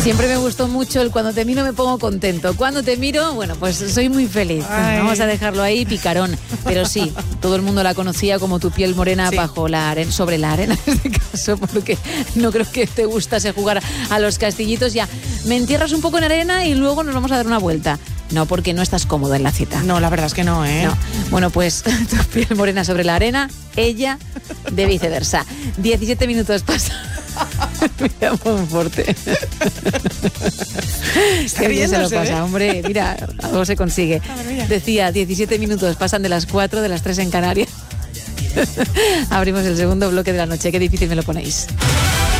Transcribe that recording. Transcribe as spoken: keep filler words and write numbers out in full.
Siempre me gustó mucho el cuando te miro me pongo contento. Cuando te miro, bueno, pues soy muy feliz. Ay. Vamos a dejarlo ahí, picarón. Pero sí, todo el mundo la conocía como tu piel morena Sí. bajo la arena, sobre la arena en este caso, porque no creo que te gustase jugar a los castillitos. Ya, me entierras un poco en arena y luego nos vamos a dar una vuelta. No, porque no estás cómodo en la cita. No, la verdad es que no, ¿eh? No. Bueno, pues tu piel morena sobre la arena, ella de viceversa. diecisiete minutos pasan. Mira, Monforte. Qué bien se lo riéndose, pasa, ¿eh? hombre. Mira, algo se consigue. A ver, mira. Decía, diecisiete minutos pasan de las cuatro, de las tres en Canarias. Abrimos el segundo bloque de la noche. Qué difícil me lo ponéis.